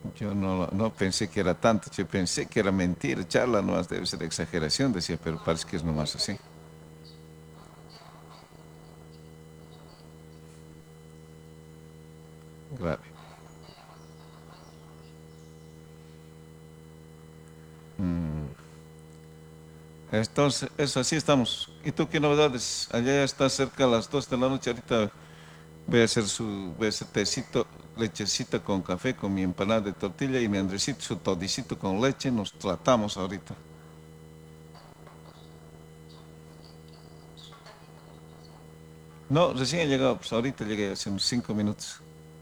Yo no pensé que era tanto, yo pensé que era mentira, charla nomás, debe ser exageración, decía, pero parece que es nomás así. Grave. Mm. Entonces, eso así estamos. ¿Y tú qué novedades? Allá ya está cerca a las 2 de la noche, ahorita voy a hacer tecito, lechecita con café, con mi empanada de tortilla y mi Andresito, su todicito con leche, nos tratamos ahorita. No, recién he llegado, pues ahorita llegué hace unos 5 minutos.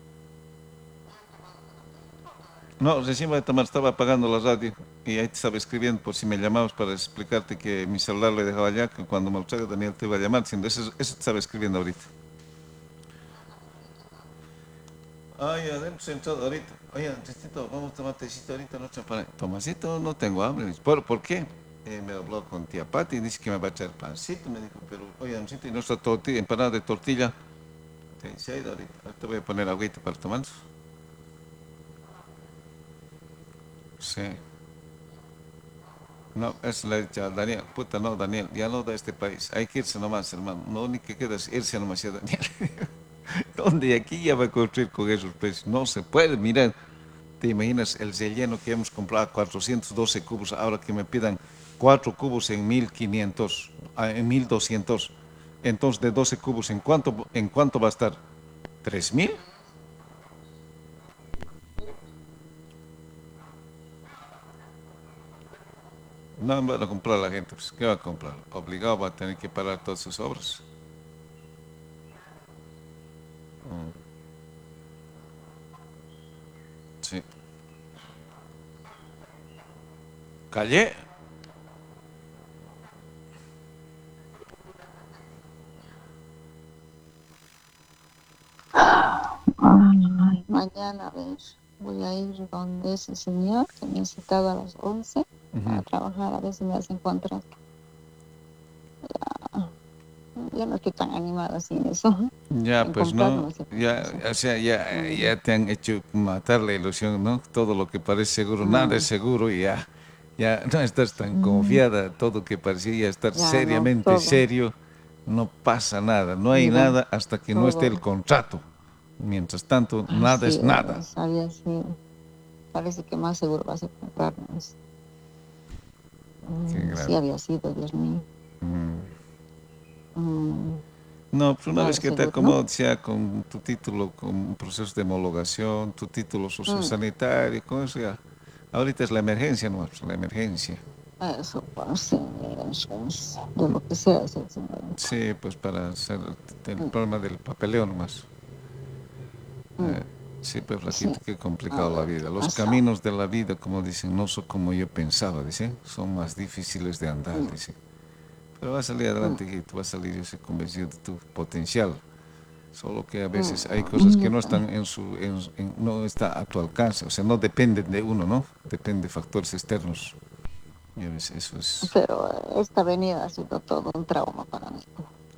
No, recién voy a tomar, estaba apagando la radio y ahí te estaba escribiendo por si me llamabas para explicarte que mi celular lo he dejado allá, que cuando me lo traiga Daniel te iba a llamar, diciendo, eso te estaba escribiendo ahorita. Ay, hemos entrado ahorita. Oye, Andresito, vamos a tomar tecito ahorita, no para. Tomasito, no tengo hambre. ¿Por qué? Me habló con tía Pati, dice que me va a echar pancito, me dijo, pero oye, Andresito, y nuestra tortilla, empanada de tortilla, se ha ido ahorita. Ahorita voy a poner agüita para tomar. Sí. No, es la dicha, Daniel, puta, no, Daniel, ya no da este país. Hay que irse nomás, hermano. Lo único que queda es irse nomás, ya, Daniel. ¿Dónde aquí ya va a construir con esos precios? No se puede, mira. ¿Te imaginas el relleno que hemos comprado 412 cubos, ahora que me pidan 4 cubos en 1500, en 1200? Entonces, de 12 cubos, ¿en cuánto va a estar? ¿3000? No van a comprar la gente, pues, ¿qué va a comprar? Obligado va a tener que parar todas sus obras. Mm, sí. Calle. Ay, mañana, a ver, voy a ir donde ese señor que me ha citado a las 11 Ujú. para trabajar, a ver si me hacen contrato. Ah, yo no estoy tan animada sin eso. Ya, En pues comprar no no, me sé ya, eso. o sea, ya, Mm, ya te han hecho matar la ilusión, ¿no? Todo lo que parece seguro, nada es mm, seguro y ya, ya no estás tan mm, confiada, todo que parecía estar ya no, seriamente todo, serio, no pasa nada, no hay mira, nada hasta que no esté el todo contrato. Mientras tanto, nada así es nada. había sido. Parece que más seguro vas a comprarnos. Qué Sí grave. había sido, Dios mío. Mm. Mm, No, pues una vez nada que te seguro, ¿no? acomodes ya con tu título, con un proceso de homologación, tu título Mm, sociosanitario, con eso ya. Ahorita es la emergencia, no, pues, la emergencia. eso, pues sí, mira, entonces, de lo que sea, es el señor. Sí, pues para hacer el Mm, problema del papeleo nomás. mm, Sí, pues sí, flaquito, qué a complicado la ver qué vida. Los pasa. caminos de la vida, como dicen, no son como yo pensaba, dicen, son más difíciles de andar, Mm, dicen. Pero va a salir mm, adelante, hijito, va a salir, yo estoy convencido de tu potencial. Solo que a veces hay cosas que yo no también. están no está a tu alcance, o sea, no dependen de uno, ¿no? Depende de factores externos. Y a veces eso es, Pero esta avenida ha sido todo un trauma para mí.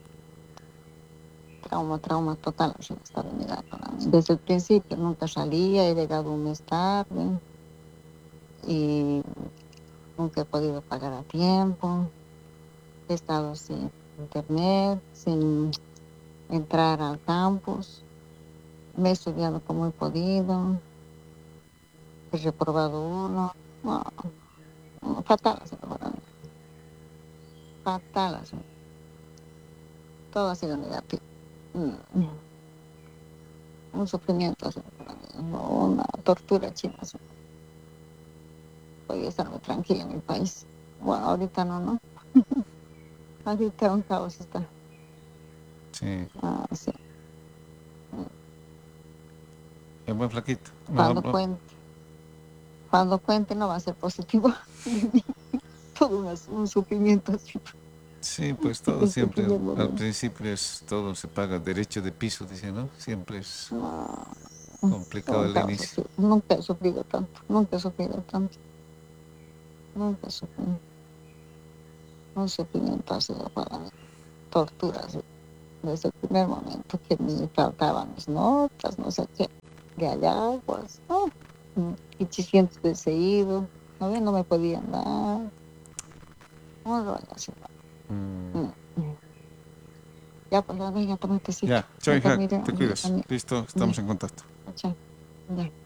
Trauma total ha sido esta avenida para mí. Desde el principio nunca salía, he llegado un mes tarde y nunca he podido pagar a tiempo. He estado sin internet, sin entrar al campus. Me he estudiado como he podido. He reprobado uno. No, no, fatal ha sido para mí. Fatal ha sido. Todo ha sido negativo. Mm, un sufrimiento ha sido para mí. No, una tortura china. Podía estarme tranquila en mi país. Bueno, ahorita no, ¿no? Ahorita un caos está. sí, Ah, sí. es buen flaquito. No, Cuando no, cuente, cuando cuente no va a ser positivo de mí. Todo un sufrimiento así sí, pues todo desde el siempre, primer al momento. principio es, todo se paga derecho de piso, dice, ¿no? Siempre es No, complicado un el caos inicio. así. Nunca he sufrido tanto, nunca he sufrido tanto, nunca he sufrido. Un sufrimiento ha sido para mí. Tortura, así, desde el primer momento que me faltaban mis notas, no sé qué, de allá, pues, no. y 800 de seguido. No, no me podían dar. Un rollo así. Ya, pues la venga, toma tecito. Ya, chao, Ya, pues, hija, mira, te cuidas. Listo, ya, estamos en contacto. chao. Ya.